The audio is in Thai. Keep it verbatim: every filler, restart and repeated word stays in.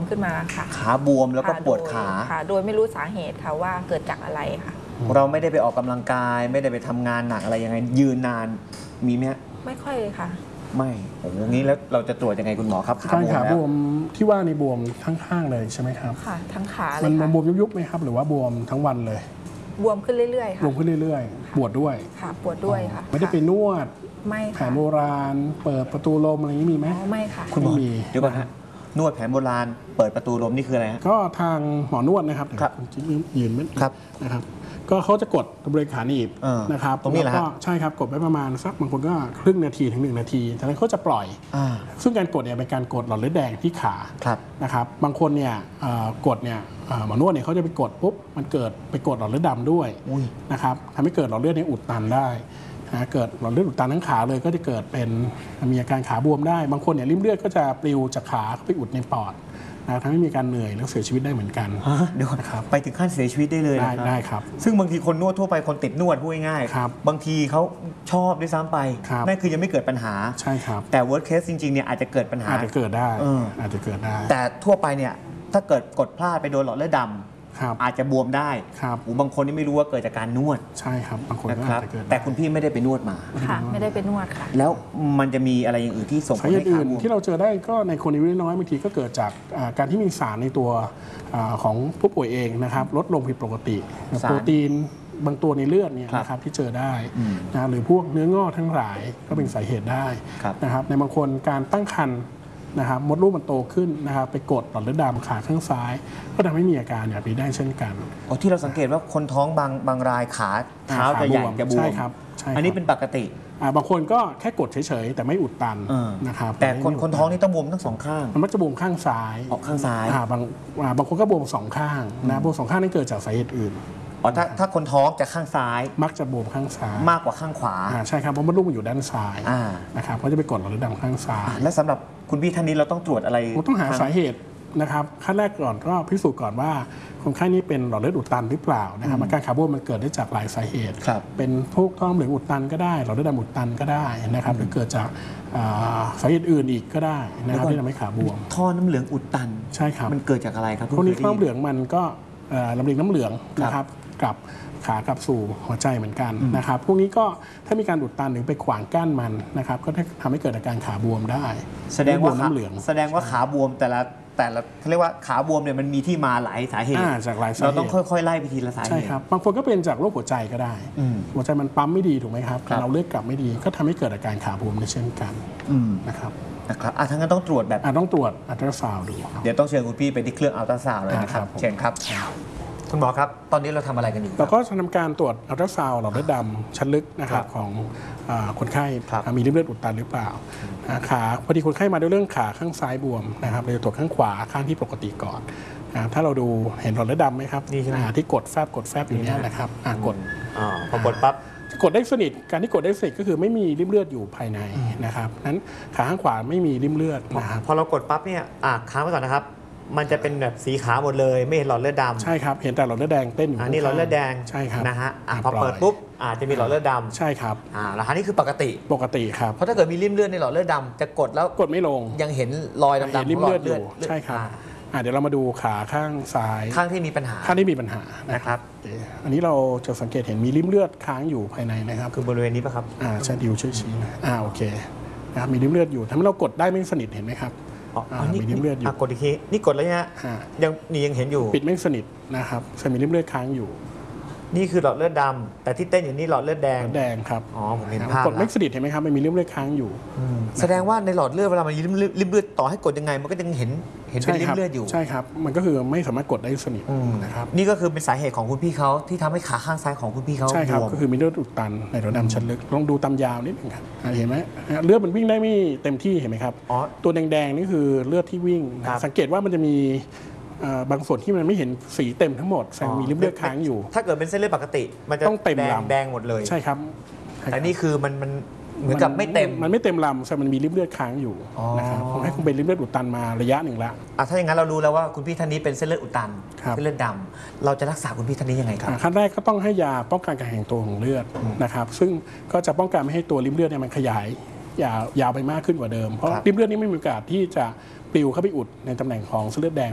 ขึ้นมาค่ะขาบวมแล้วก็ปวดขาค่ะโดยไม่รู้สาเหตุค่ะว่าเกิดจากอะไรค่ะเราไม่ได้ไปออกกำลังกายไม่ได้ไปทำงานหนักอะไรยังไงยืนนานมีไหมไม่ค่อยค่ะไม่โอ้โหงี้แล้วเราจะตรวจยังไงคุณหมอครับขาบวมขาบวมที่ว่าในบวมทั้งข้างเลยใช่ไหมครับค่ะทั้งขามันบวมยุบๆไหมครับหรือว่าบวมทั้งวันเลยบวมขึ้นเรื่อยๆค่ะบวมขึ้นเรื่อยๆปวดด้วยค่ะปวดด้วยค่ะไม่ได้ไปนวดไม่แผนโบราณเปิดประตูลมอะไรนี้มีไหมไม่ค่ะคุณหมอเดี๋ยวก่อนฮะนวดแผนโบราณเปิดประตูลมนี่คืออะไรฮะก็ทางหมอนวดนะครับครับยืนไม่ครับนะครับก็เขาจะกดบริเวณขาหนีบนะครับตรงนี้แหละใช่ครับกดไปประมาณสักบางคนก็ครึ่งนาทีถึงหนึ่งนาทีจากนั้นเขาจะปล่อยซึ่งการกดเนี่ยเป็นการกดหลอดเลือดแดงที่ขานะครับบางคนเนี่ยกดเนี่ยหมอนวดเนี่ยเขาจะไปกดปุ๊บมันเกิดไปกดหลอดเลือดดำด้วยนะครับทำให้เกิดหลอดเลือดเนี่ยอุดตันได้เกิดหลอดเลือดอุดตันทั้งขาเลยก็จะเกิดเป็นมีอาการขาบวมได้บางคนเนี่ยริ่มเลือดก็จะปลิวจากขาไปอุดในปอดนะทำให้มีการเหนื่อยแล้วเสียชีวิตได้เหมือนกันเดี๋ยวนะครับไปถึงขั้นเสียชีวิตได้เลยได้ได้ครับซึ่งบางทีคนนวดทั่วไปคนติดนวดพูดง่ายๆบางทีเขาชอบด้วยซ้ำไปนั่นคือยังไม่เกิดปัญหาใช่ครับแต่ worst case จริงๆเนี่ยอาจจะเกิดปัญหาอาจจะเกิดได้อาจจะเกิดได้แต่ทั่วไปเนี่ยถ้าเกิดกดพลาดไปโดนหลอดเลือดดำอาจจะบวมได้ครับบางคนนี่ไม่รู้ว่าเกิดจากการนวดใช่ครับบางคนก็อาจจะเกิดแต่คุณพี่ไม่ได้ไปนวดมาค่ะไม่ได้ไปนวดค่ะแล้วมันจะมีอะไรอย่างอื่นที่ส่งผลให้ขาบวมที่เราเจอได้ก็ในคนอายุน้อยบางทีก็เกิดจากการที่มีสารในตัวของผู้ป่วยเองนะครับลดลงผิดปกติโปรตีนบางตัวในเลือดเนี่ยนะครับที่เจอได้นะหรือพวกเนื้องอกทั้งหลายก็เป็นสาเหตุได้นะครับในบางคนการตั้งครรภ์นะครับมดลูกมันโตขึ้นนะครับไปกดหลอดเลือดดำขาข้างซ้ายก็ทำให้มีอาการแบบนี้ได้เช่นกันอ๋อที่เราสังเกตว่าคนท้องบางบางรายขาเท้าจะใหญ่จะบวมใช่ครับอันนี้เป็นปกติบางคนก็แค่กดเฉยๆแต่ไม่อุดตันนะครับแต่คนคนท้องนี่ต้องบวมทั้งสองข้างมันมักจะบวมข้างซ้ายออกข้างซ้ายบางบางคนก็บวมสองข้างนะบวมสองข้างนี่เกิดจากสาเหตุอื่นอ๋อถ้าถ้าคนท้องจะข้างซ้ายมักจะบวมข้างซ้ายมากกว่าข้างขวาใช่ครับเพราะมดลูกมันอยู่ด้านซ้ายนะครับเขาจะไปกดหลอดเลือดดำข้างซ้ายและสำหรับคุณพี่ท่านนี้เราต้องตรวจอะไรต้องหาสาเหตุนะครับขั้นแรกก่อนก็พิสูจน์ก่อนว่าคนไข้นี้เป็นหลอดเลือดอุดตันหรือเปล่านะครับอาการขาบวมมันเกิดได้จากหลายสาเหตุเป็นพวกท้องเหลืองอุดตันก็ได้หลอดเลือดดำอุดตันก็ได้นะครับหรือเกิดจากสาเหตุอื่นอีกก็ได้นะครับที่ทำให้ขาบวมท่อน้ำเหลืองอุดตันใช่ครับมันเกิดจากอะไรครับคนนี้ท่อน้ำเหลืองมันก็ลำเลียงน้ำเหลืองนะครับกับขากลับสู่หัวใจเหมือนกันนะครับพวกนี้ก็ถ้ามีการอุดตันหรือไปขวางกั้นมันนะครับก็ทำให้เกิดอาการขาบวมได้แสดงว่าน้ำเหลืองแสดงว่าขาบวมแต่ละแต่ละเขาเรียกว่าขาบวมเนี่ยมันมีที่มาหลายสาเหตุจากหลายสาเหตุเราต้องค่อยๆไล่ไปทีละสาเหตุใช่ครับบางคนก็เป็นจากโรคหัวใจก็ได้หัวใจมันปั๊มไม่ดีถูกไหมครับเราเลือดกลับไม่ดีก็ทำให้เกิดอาการขาบวมในเช่นกันนะครับนะครับอ่ะทั้งนั้นต้องตรวจแบบต้องตรวจอัลตราซาวด์ดูเดี๋ยวต้องเชิญคุณพี่ไปที่เครื่องอัลตราซาวด์เลยนะครับเชิญครับคุณหมอครับตอนนี้เราทำอะไรกันอยู่เราก็ทำการตรวจอัลตราซาวด์หลอดเลือดดำชั้นลึกนะครับของคนไข้มีริ่มเลือดอุดตันหรือเปล่าขาพอดีคนไข้มาด้วยเรื่องขาข้างซ้ายบวมนะครับเราจะตรวจข้างขวาข้างที่ปกติก่อนถ้าเราดูเห็นหลอดเลือดดำไหมครับนี่ใช่ไหมที่กดแฟบกดแฟบอยู่นี้นะครับกดพอกดปั๊บกดได้สนิทการที่กดได้สนิทก็คือไม่มีริ่มเลือดอยู่ภายในนะครับนั้นขาข้างขวาไม่มีริ่มเลือดนะครับพอเรากดปั๊บเนี่ยค้างไว้ก่อนนะครับมันจะเป็นแบบสีขาวหมดเลยไม่เห็นหลอดเลือดดำใช่ครับเห็นแต่หลอดเลือดแดงเต้นอยู่อันนี้หลอดเลือดแดงใช่ครับนะฮะพอเปิดปุ๊บอาจจะมีหลอดเลือดดำใช่ครับอ่าแล้วอันนี้คือปกติปกติครับเพราะถ้าเกิดมีริ่มเลือดในหลอดเลือดดำจะกดแล้วกดไม่ลงยังเห็นรอยดำๆริ่มเลือดอยู่ใช่ครับเดี๋ยวเรามาดูขาข้างซ้ายข้างที่มีปัญหาข้างที่มีปัญหานะครับอันนี้เราจะสังเกตเห็นมีริ่มเลือดค้างอยู่ภายในนะครับคือบริเวณนี้ป่ะครับอ่าใช่ดิวช่วยชี้นะอ่าโอเคนะครับมีริ่มเลือดอยู่ทำให้เรากดได้ไม่สนิทเห็นไหมครับมีริ่มเลือดอยู่กดอีกทีนี่กดแล้วเนี่ยยังนี่ยังเห็นอยู่ปิดไม่สนิทนะครับใช่มีริ่มเลือดค้างอยู่นี่คือหลอดเลือดดำแต่ที่เต้นอยู่นี่หลอดเลือดแดงแดงครับอ๋อผมเห็นภาพกดไม่สนิทเห็นไหมครับมันมีริ่มเลือดค้างอยู่แสดงว่าในหลอดเลือดเวลามันริ่มริ่มเลือดต่อให้กดยังไงมันก็ยังเห็นเห็นเป็นริ่มเลือดอยู่ใช่ครับมันก็คือไม่สามารถกดได้สนิทนะครับนี่ก็คือเป็นสาเหตุของคุณพี่เขาที่ทำให้ขาข้างซ้ายของคุณพี่เขาใช่ครับก็คือมีเลือดอุดตันในหลอดดำชั้นลึกลองดูตามยาวนิดนึงครับเห็นไหมเลือดมันวิ่งได้ไม่เต็มที่เห็นไหมครับตัวแดงๆนี่คือเลือดที่วิ่งสังเกตว่ามันจะมีบางส่วนที่มันไม่เห็นสีเต็มทั้งหมดแสดงมีริ่มเลือดค้างอยู่ถ้าเกิดเป็นเส้นเลือดปกติมันจะต้องเต็มลำแดงหมดเลยใช่ครับแต่นี่คือมันมันเหมือนกับไม่เต็มมันไม่เต็มลำแต่มันมีริ่มเลือดค้างอยู่นะครับผมให้คุณเป็นริ่มเลือดอุดตันมาระยะหนึ่งแล้วถ้าอย่างนั้นเรารู้แล้วว่าคุณพี่ท่านนี้เป็นเส้นเลือดอุดตันเส้นเลือดดำเราจะรักษาคุณพี่ท่านนี้ยังไงครับขั้นแรกก็ต้องให้ยาป้องกันการแข็งตัวของเลือดนะครับซึ่งก็จะป้องกันไม่ให้ตัวริ่มเลือดเนี่ยมันขยายยาวยาวไปมากขึ้นกว่าเดิมเพราะริ่มเลือดนี้ไม่มีโอกาสที่จะปลิวเข้าไปอุดในตำแหน่งของเส้นเลือดแดง